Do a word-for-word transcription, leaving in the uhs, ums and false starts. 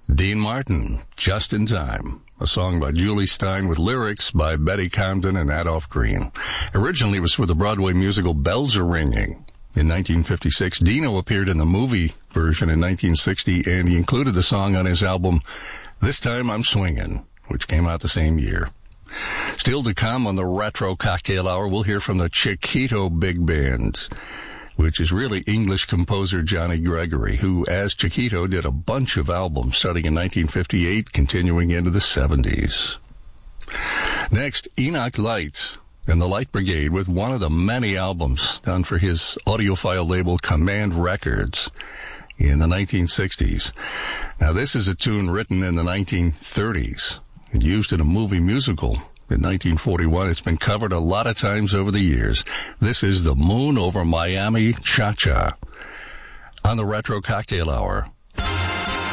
Dean Martin, Just in Time, a song by Julie Stein with lyrics by Betty Comden and Adolph Green. Originally it was for the Broadway musical Bells Are Ringing. In nineteen fifty-six, Dino appeared in the movie version in nineteen sixty, and he included the song on his album This Time I'm Swingin', which came out the same year. Still to come on the Retro Cocktail Hour, we'll hear from the Chiquito Big Band, which is really English composer Johnny Gregory, who, as Chiquito, did a bunch of albums starting in nineteen fifty-eight, continuing into the seventies. Next, Enoch Light and the Light Brigade with one of the many albums done for his audiophile label Command Records in the nineteen sixties. Now, this is a tune written in the nineteen thirties and used in a movie musical in nineteen forty-one. It's been covered a lot of times over the years. This is The Moon Over Miami Cha-Cha on the Retro Cocktail Hour.